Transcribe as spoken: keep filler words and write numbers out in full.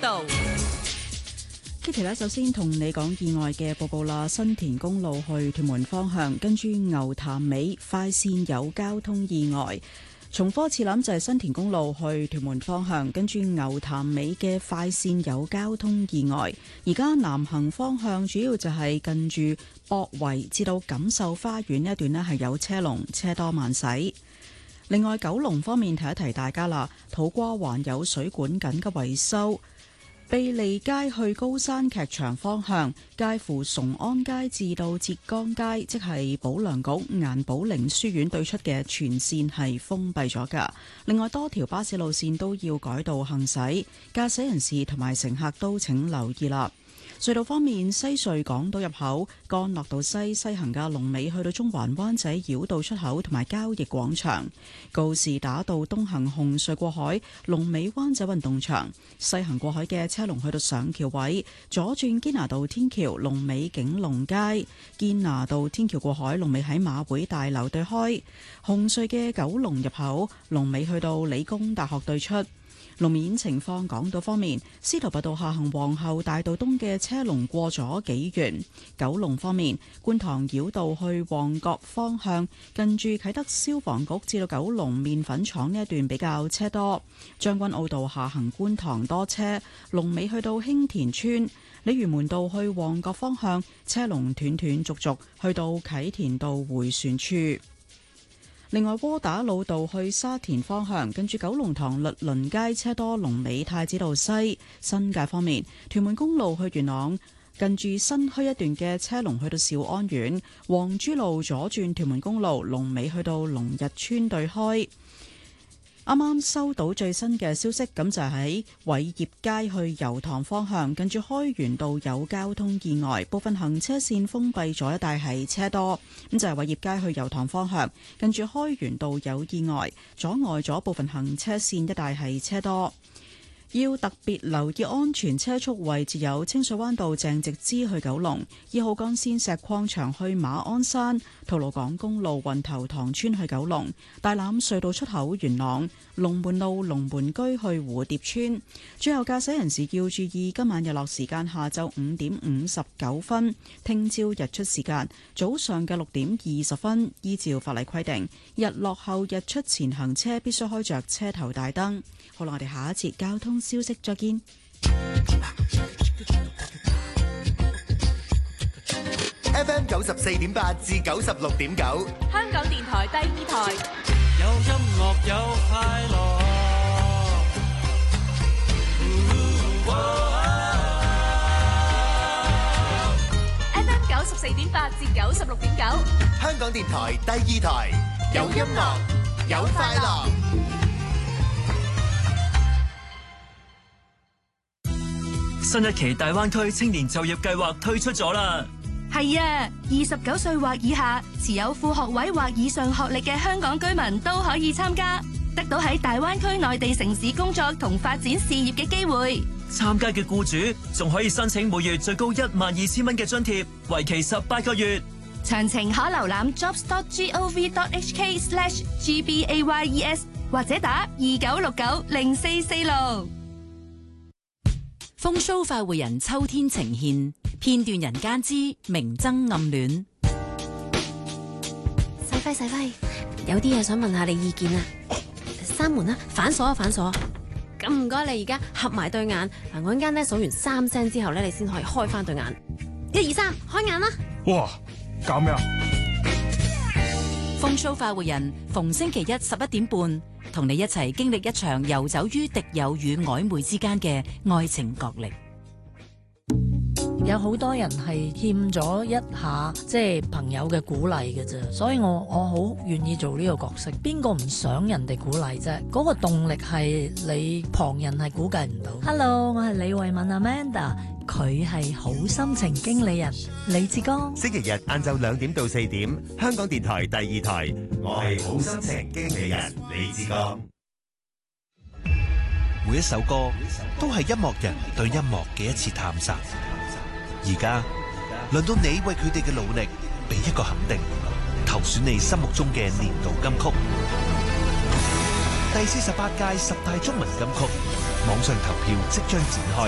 道。 Kitty 咧，首先同你講意外嘅報告啦。新田公路去屯門方向，跟住牛潭尾快線有交通意外。重科次諗就係新田公路去屯門方向，跟住牛潭尾嘅快線有交通意外。而家南行方向主要就係近住博圍至到錦繡花園一段呢係有車龍，車多慢駛。另外，九龍方面提一提大家啦，土瓜灣有水管緊急維修。庇利街去高山劇場方向，介乎崇安街至到浙江街，即係保良局顏寶玲書院對出嘅全線係封閉咗㗎。另外，多條巴士路線都要改道行駛，駕駛人士同埋乘客都請留意啦。隧道方面，西隧港島入口干諾道西西行嘅龍尾去到中環灣仔繞道出口同埋交易廣場，告士打道東行紅隧過海龍尾灣仔運動場，西行過海嘅車龍去到上橋位，左轉堅拿道天橋龍尾景隆街，堅拿道天橋過海龍尾喺馬會大樓對開，紅隧嘅九龍入口龍尾去到理工大學對出。路面情況，港島方面，司徒拔道下行皇后大道東嘅車龍過咗幾遠。九龍方面，觀塘繞道去旺角方向，近住啟德消防局至到九龍麵粉廠呢一段比較車多。將軍澳道下行觀塘多車，龍尾去到興田村。鯉魚門道去旺角方向，車龍斷斷續續去到啟田道迴旋處。另外，窩打老道去沙田方向，近住九龍塘律倫街車多，龍尾太子道西。新界方面，屯門公路去元朗，近住新墟一段嘅車龍去到兆安苑。黃珠路左轉屯門公路，龍尾去到龍日村對開。啱啱收到最新嘅消息，咁就喺偉業街去油塘方向，近住開源道有交通意外，部分行車線封閉咗，一帶係車多。咁就係偉業街去油塘方向，近住開源道有意外，阻礙咗部分行車線，一帶係車多。要特別留意安全車速位置有清水灣道鄭直支去九龍、二號幹線石礦場去馬鞍山、吐露港公路運頭塘村去九龍、大欖隧道出口元朗、龍門路龍門居去蝴蝶村。最後，駕駛人士要注意今晚日落時間下晝五點五十九分，聽朝日出時間早上嘅六點二十分。依照法例規定，日落後日出前行車必須開着車頭大燈。好啦，我哋下一節交通消息再見。 F M 九十四點八至九十六點九， 香港電台第二台， 有音樂有快樂。 F M 九十四點八至九十六點九， 香港電台第二台，有音樂有快樂。 新一期大灣區青年就業計劃推出咗啦。 係啊，二十九歲或以下，持有副學位或以上學歷嘅香港居民都可以參加，得到喺大灣區內地城市工作同發展事業嘅機會。 參加嘅僱主仲可以申請每月最高一萬二千蚊嘅津貼，為期十八個月。 詳情可瀏覽 jobs dot gov dot hk slash gbayes 或者打二九六九零四四六。 風騷快活人秋天呈現片段人間之明爭暗戀。 細輝細輝，有啲嘢想問下你意見啊！閂門啦，反鎖啊反鎖！咁唔該你而家合埋對眼，嗱我陣間咧數完三聲之後咧，你先可以開翻對眼。一二三，開眼啦！ 哇，搞咩啊？ 風騷快活人逢星期一十一點半，同你一齊經歷一場遊走於敵友與曖昧之間嘅愛情角力。 有好多人係欠咗一下即係朋友嘅鼓勵嘅啫，所以我我好願意做呢個角色。邊個唔想人哋鼓勵啫？嗰個動力係你旁人係估計唔到。Hello， 我係李慧敏 Amanda， 佢係好心情經理人李志剛。 星期日晏晝兩點到四點，香港電台第二台，我係好心情經理人李志剛。 每一首歌都係音樂人對音樂嘅一次探索。而家輪到你為佢哋嘅努力俾一個肯定，投選你心目中嘅年度金曲。第四十八屆十大中文金曲網上投票即將展開。